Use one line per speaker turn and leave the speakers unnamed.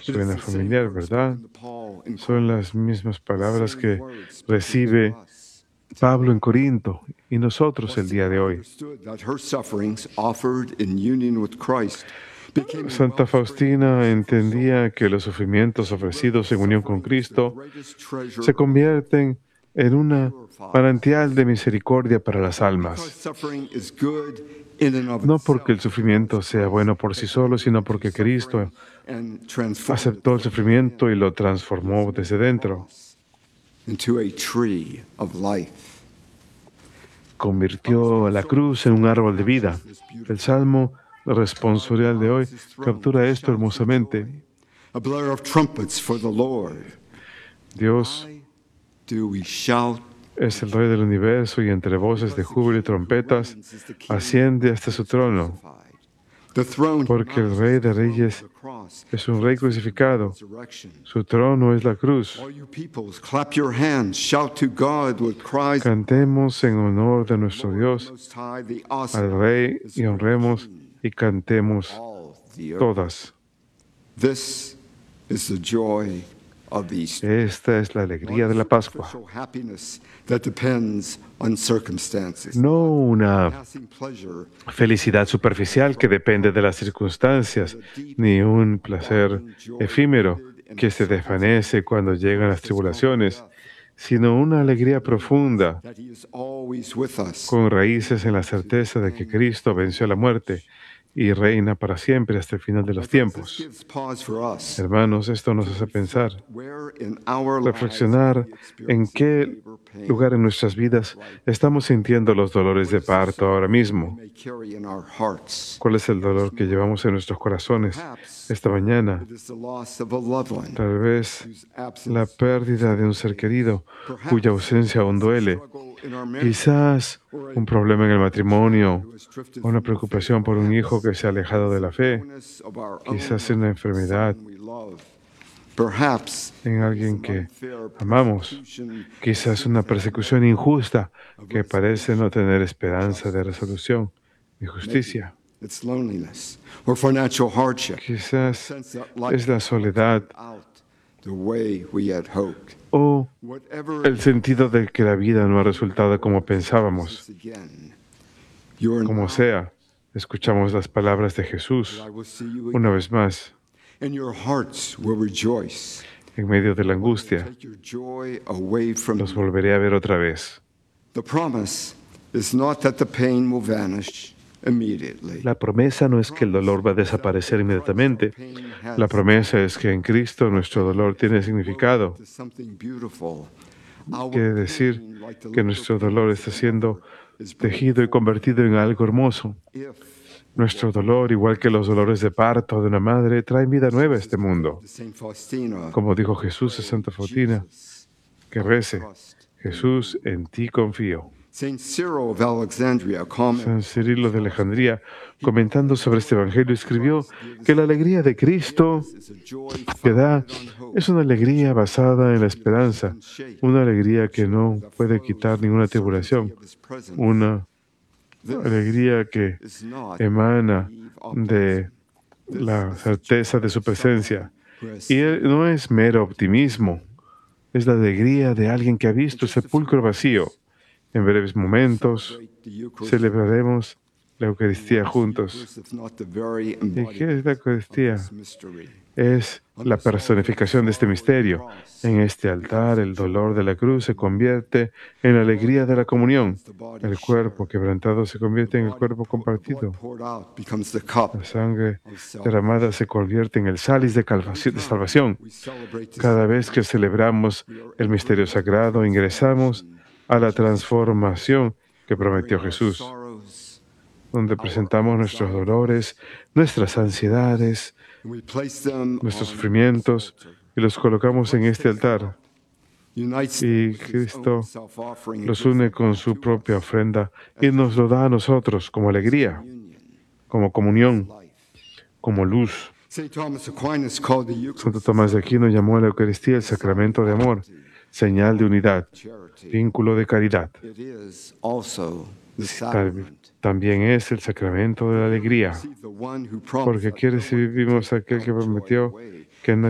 Suena familiar, ¿verdad? Son las mismas palabras que recibe Pablo en Corinto y nosotros el día de hoy. Santa Faustina entendía que los sufrimientos ofrecidos en unión con Cristo se convierten en una manantial de misericordia para las almas. No porque el sufrimiento sea bueno por sí solo, sino porque Cristo aceptó el sufrimiento y lo transformó desde dentro. Convirtió la cruz en un árbol de vida. El Salmo responsorial de hoy captura esto hermosamente. Dios es el Rey del universo y entre voces de júbilo y trompetas asciende hasta su trono, porque el Rey de Reyes es un Rey crucificado. Su trono es la cruz. Cantemos en honor de nuestro Dios al Rey y honremos y cantemos todas. Esta es la alegría de la Pascua. No una felicidad superficial que depende de las circunstancias, ni un placer efímero que se desvanece cuando llegan las tribulaciones, sino una alegría profunda, con raíces en la certeza de que Cristo venció la muerte y reina para siempre hasta el final de los tiempos. Hermanos, esto nos hace pensar, reflexionar en qué lugar en nuestras vidas estamos sintiendo los dolores de parto ahora mismo. ¿Cuál es el dolor que llevamos en nuestros corazones esta mañana? Tal vez la pérdida de un ser querido cuya ausencia aún duele. Quizás un problema en el matrimonio, o una preocupación por un hijo que se ha alejado de la fe. Quizás una enfermedad en alguien que amamos. Quizás una persecución injusta que parece no tener esperanza de resolución ni justicia. Quizás es la soledad o el sentido de que la vida no ha resultado como pensábamos. Como sea, escuchamos las palabras de Jesús una vez más. En medio de la angustia, los volveré a ver otra vez. La promesa no es que el dolor va a desaparecer inmediatamente. La promesa es que en Cristo nuestro dolor tiene significado. Quiere decir que nuestro dolor está siendo tejido y convertido en algo hermoso. Nuestro dolor, igual que los dolores de parto de una madre, traen vida nueva a este mundo. Como dijo Jesús a Santa Faustina, que rece: Jesús, en ti confío. San Cirilo de Alejandría, comentando sobre este Evangelio, escribió que la alegría de Cristo que da es una alegría basada en la esperanza, una alegría que no puede quitar ninguna tribulación, una alegría que emana de la certeza de su presencia. Y no es mero optimismo, es la alegría de alguien que ha visto el sepulcro vacío. En breves momentos celebraremos la Eucaristía juntos. ¿Y qué es la Eucaristía? Es la personificación de este misterio. En este altar, el dolor de la cruz se convierte en la alegría de la comunión. El cuerpo quebrantado se convierte en el cuerpo compartido. La sangre derramada se convierte en el cáliz de salvación. Cada vez que celebramos el misterio sagrado, ingresamos a la transformación que prometió Jesús, donde presentamos nuestros dolores, nuestras ansiedades, nuestros sufrimientos y los colocamos en este altar. Y Cristo los une con su propia ofrenda y nos lo da a nosotros como alegría, como comunión, como luz. Santo Tomás de Aquino llamó a la Eucaristía el sacramento de amor, señal de unidad, vínculo de caridad. También es el sacramento de la alegría, porque aquí recibimos a aquel que prometió que